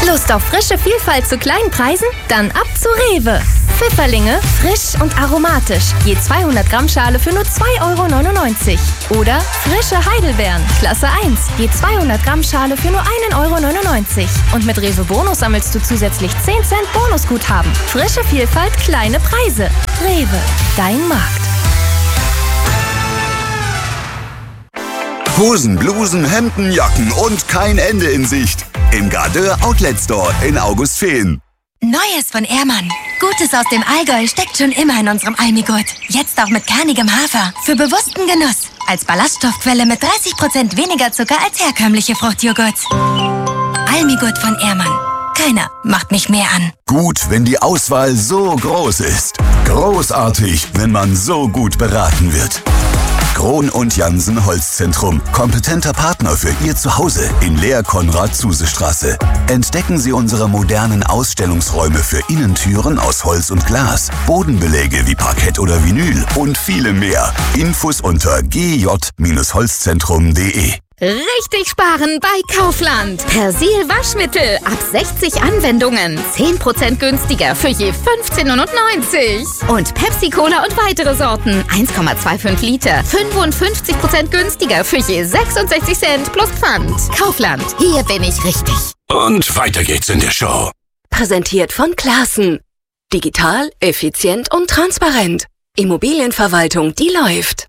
Lust auf frische Vielfalt zu kleinen Preisen? Dann ab zu Rewe. Pfifferlinge, frisch und aromatisch. Je 200 Gramm Schale für nur 2,99 €. Oder frische Heidelbeeren, Klasse 1. Je 200 Gramm Schale für nur 1,99 €. Und mit Rewe Bonus sammelst du zusätzlich 10 Cent Bonusguthaben. Frische Vielfalt, kleine Preise. Rewe, dein Markt. Hosen, Blusen, Hemden, Jacken und kein Ende in Sicht. Im Gardeur Outlet Store in Augustfehn. Neues von Ehrmann. Gutes aus dem Allgäu steckt schon immer in unserem Almigurt. Jetzt auch mit kernigem Hafer. Für bewussten Genuss. Als Ballaststoffquelle mit 30% weniger Zucker als herkömmliche Fruchtjoghurts. Almigurt von Ehrmann. Keiner macht mich mehr an. Gut, wenn die Auswahl so groß ist. Großartig, wenn man so gut beraten wird. Krohn und Jansen Holzzentrum. Kompetenter Partner für Ihr Zuhause in Lehr-Konrad-Zuse-Straße. Entdecken Sie unsere modernen Ausstellungsräume für Innentüren aus Holz und Glas, Bodenbeläge wie Parkett oder Vinyl und viele mehr. Infos unter gj-holzzentrum.de. Richtig sparen bei Kaufland. Persil Waschmittel ab 60 Anwendungen. 10% günstiger für je 15,99 €. Und Pepsi Cola und weitere Sorten. 1,25 Liter. 55% günstiger für je 66 Cent plus Pfand. Kaufland. Hier bin ich richtig. Und weiter geht's in der Show. Präsentiert von Classen. Digital, effizient und transparent. Immobilienverwaltung, die läuft.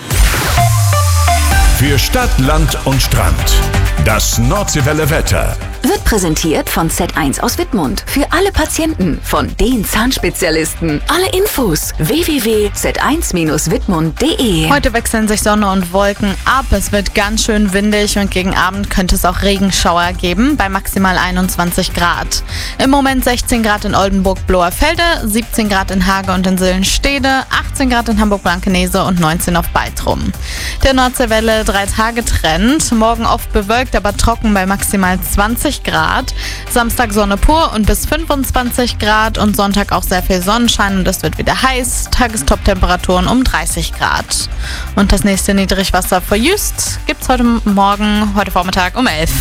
Für Stadt, Land und Strand. Das Nordseewelle Wetter. Wird präsentiert von Z1 aus Wittmund. Für alle Patienten von den Zahnspezialisten. Alle Infos www.z1-wittmund.de. Heute wechseln sich Sonne und Wolken ab. Es wird ganz schön windig und gegen Abend könnte es auch Regenschauer geben bei maximal 21 Grad. Im Moment 16 Grad in Oldenburg-Bloerfelde, 17 Grad in Hage und in Sillenstede, 18 Grad in Hamburg-Blankenese und 19 auf Baltrum. Der Nordseewelle 3-Tage-Trend. Morgen oft bewölkt, aber trocken bei maximal 20 Grad. Samstag Sonne pur und bis 25 Grad und Sonntag auch sehr viel Sonnenschein und es wird wieder heiß. Tagestop-Temperaturen um 30 Grad. Und das nächste Niedrigwasser für Jüst gibt's heute Vormittag um 11.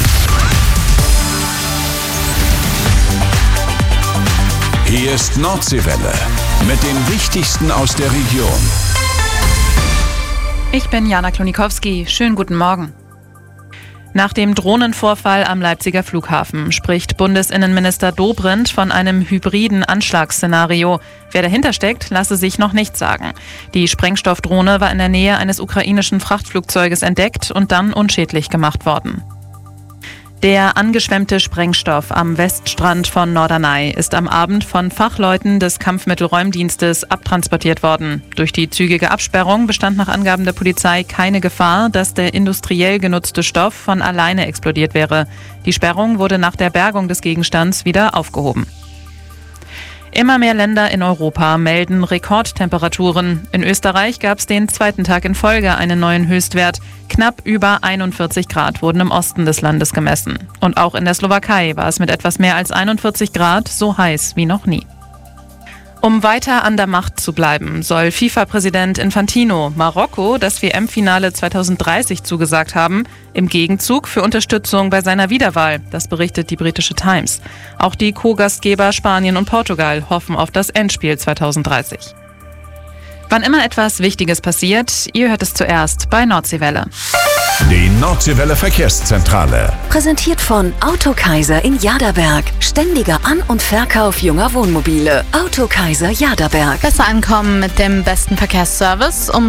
Hier ist Nordseewelle mit dem Wichtigsten aus der Region. Ich bin Jana Klonikowski. Schönen guten Morgen. Nach dem Drohnenvorfall am Leipziger Flughafen spricht Bundesinnenminister Dobrindt von einem hybriden Anschlagsszenario. Wer dahinter steckt, lasse sich noch nicht sagen. Die Sprengstoffdrohne war in der Nähe eines ukrainischen Frachtflugzeuges entdeckt und dann unschädlich gemacht worden. Der angeschwemmte Sprengstoff am Weststrand von Norderney ist am Abend von Fachleuten des Kampfmittelräumdienstes abtransportiert worden. Durch die zügige Absperrung bestand nach Angaben der Polizei keine Gefahr, dass der industriell genutzte Stoff von alleine explodiert wäre. Die Sperrung wurde nach der Bergung des Gegenstands wieder aufgehoben. Immer mehr Länder in Europa melden Rekordtemperaturen. In Österreich gab es den zweiten Tag in Folge einen neuen Höchstwert. Knapp über 41 Grad wurden im Osten des Landes gemessen. Und auch in der Slowakei war es mit etwas mehr als 41 Grad so heiß wie noch nie. Um weiter an der Macht zu bleiben, soll FIFA-Präsident Infantino Marokko das WM-Finale 2030 zugesagt haben, im Gegenzug für Unterstützung bei seiner Wiederwahl. Das berichtet die britische Times. Auch die Co-Gastgeber Spanien und Portugal hoffen auf das Endspiel 2030. Wann immer etwas Wichtiges passiert, ihr hört es zuerst bei Nordseewelle. Die Nordseewelle Verkehrszentrale. Präsentiert von Autokaiser in Jaderberg. Ständiger An- und Verkauf junger Wohnmobile. Autokaiser Jaderberg. Besser ankommen mit dem besten Verkehrsservice um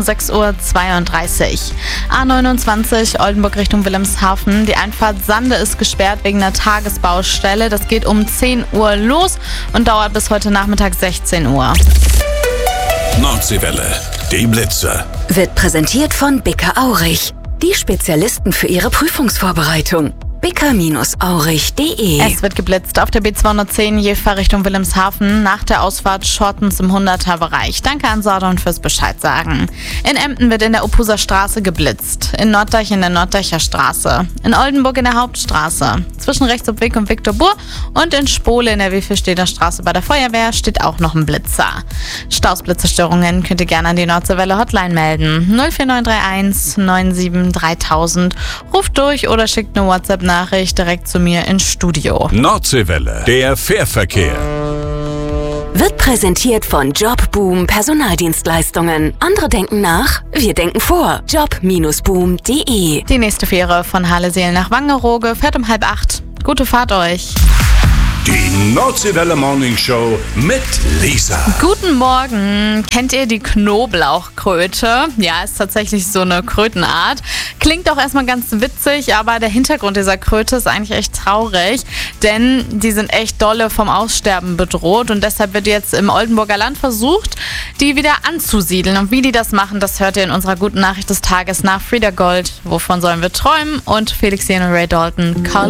6:32 Uhr. A29 Oldenburg Richtung Wilhelmshaven. Die Einfahrt Sande ist gesperrt wegen einer Tagesbaustelle. Das geht um 10 Uhr los und dauert bis heute Nachmittag 16 Uhr. Nordseewelle, die Blitze. Wird präsentiert von Bicker-Aurich. Die Spezialisten für Ihre Prüfungsvorbereitung. bicker-aurich.de. Es wird geblitzt auf der B210 Jever Richtung Wilhelmshaven nach der Ausfahrt Schortens im 100er-Bereich. Danke an Sordon fürs Bescheid sagen. In Emden wird in der Oppuser Straße geblitzt. In Norddeich in der Norddeicher Straße. In Oldenburg in der Hauptstraße. Zwischen Rechtsobweg und Viktorbur und in Spole in der Wiefelsteder Straße bei der Feuerwehr steht auch noch ein Blitzer. Stausblitzerstörungen könnt ihr gerne an die Nordseewelle Hotline melden. 04931 97 3000. Ruft durch oder schickt eine WhatsApp nach Nachricht direkt zu mir ins Studio. Nordseewelle, der Fährverkehr. Wird präsentiert von Jobboom Personaldienstleistungen. Andere denken nach, wir denken vor. Job-boom.de. Die nächste Fähre von Harleseel nach Wangerooge fährt um 7:30. Gute Fahrt euch. Die Nordseewelle Morning Show mit Lisa. Guten Morgen. Kennt ihr die Knoblauchkröte? Ja, ist tatsächlich so eine Krötenart. Klingt auch erstmal ganz witzig, aber der Hintergrund dieser Kröte ist eigentlich echt traurig, denn die sind echt dolle vom Aussterben bedroht und deshalb wird jetzt im Oldenburger Land versucht, die wieder anzusiedeln. Und wie die das machen, das hört ihr in unserer guten Nachricht des Tages nach Frieda Gold. Wovon sollen wir träumen? Und Felix Jen und Ray Dalton.